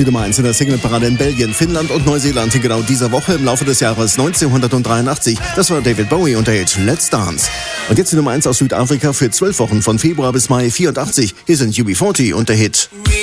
Die Nummer 1 in der Singleparade in Belgien, Finnland und Neuseeland in genau dieser Woche im Laufe des Jahres 1983. Das war David Bowie und der Hit Let's Dance. Und jetzt die Nummer 1 aus Südafrika für 12 Wochen von Februar bis Mai 84. Hier sind UB40 und der Hit